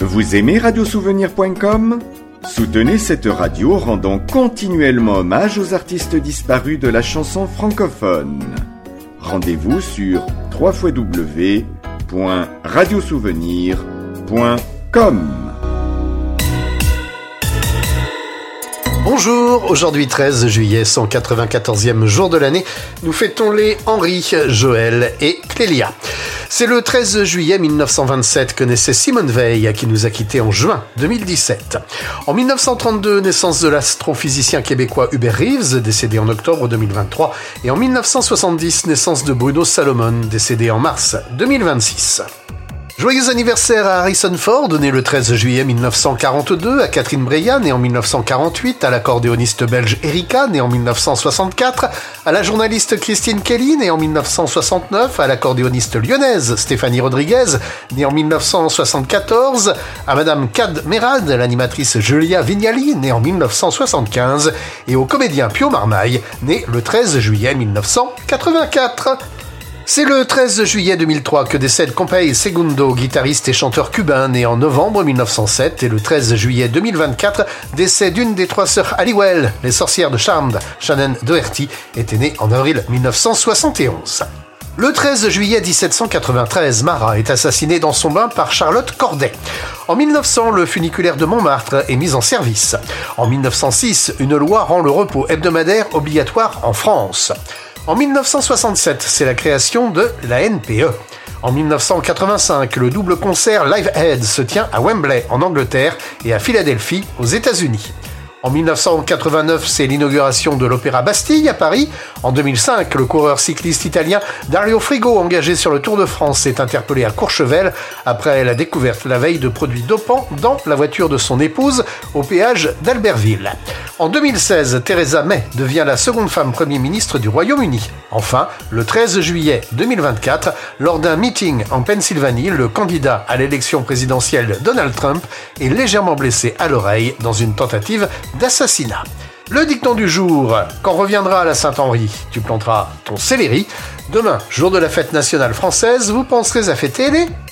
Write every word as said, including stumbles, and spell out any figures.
Vous aimez radiosouvenir point com ? Soutenez cette radio en rendant continuellement hommage aux artistes disparus de la chanson francophone. Rendez-vous sur w w w point radiosouvenir point com. Bonjour, aujourd'hui treize juillet, cent quatre-vingt-quatorzième jour de l'année, nous fêtons les Henri, Joël et Clélia. C'est le treize juillet mille neuf cent vingt-sept que naissait Simone Veil, qui nous a quittés en juin deux mille dix-sept. En mille neuf cent trente-deux, naissance de l'astrophysicien québécois Hubert Reeves, décédé en octobre deux mille vingt-trois. Et en mille neuf cent soixante-dix, naissance de Bruno Salomon, décédé en mars deux mille vingt-six. Joyeux anniversaire à Harrison Ford, né le treize juillet mille neuf cent quarante-deux, à Catherine Breillat, née en mille neuf cent quarante-huit, à l'accordéoniste belge Erika, née en mille neuf cent soixante-quatre, à la journaliste Christine Kelly, née en mille neuf cent soixante-neuf, à l'accordéoniste lyonnaise Stéphanie Rodriguez, née en mille neuf cent soixante-quatorze, à Madame Kad Merad, l'animatrice Julia Vignali, née en mille neuf cent soixante-quinze, et au comédien Pio Marmaille, né le treize juillet mille neuf cent quatre-vingt-quatre. C'est le treize juillet deux mille trois que décède Compay Segundo, guitariste et chanteur cubain, né en novembre mille neuf cent sept, et le treize juillet deux mille vingt-quatre décède une des trois sœurs Halliwell, les sorcières de Charmed, Shannon Doherty, était née en avril mille neuf cent soixante et onze. Le treize juillet dix-sept cent quatre-vingt-treize, Marat est assassiné dans son bain par Charlotte Corday. En mille neuf cents, le funiculaire de Montmartre est mis en service. En mille neuf cent six, une loi rend le repos hebdomadaire obligatoire en France. En mille neuf cent soixante-sept, c'est la création de la N P E. En mille neuf cent quatre-vingt-cinq, le double concert Live Aid se tient à Wembley, en Angleterre, et à Philadelphie, aux États-Unis. En mille neuf cent quatre-vingt-neuf, c'est l'inauguration de l'Opéra Bastille à Paris. En deux mille cinq, le coureur cycliste italien Dario Frigo, engagé sur le Tour de France, est interpellé à Courchevel après la découverte la veille de produits dopants dans la voiture de son épouse au péage d'Albertville. En deux mille seize, Theresa May devient la seconde femme Premier ministre du Royaume-Uni. Enfin, le treize juillet deux mille vingt-quatre, lors d'un meeting en Pennsylvanie, le candidat à l'élection présidentielle Donald Trump est légèrement blessé à l'oreille dans une tentative d'assassinat. Le dicton du jour: quand reviendra la Saint-Henri, tu planteras ton céleri. Demain, jour de la fête nationale française, vous penserez à fêter les